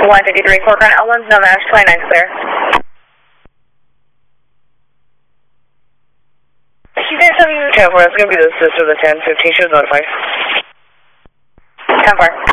153, Corcoran, L1's no match, 29 clear. You guys tell me the 10-4, it's going to be the sister of the 10-15, she was notified. 10-4.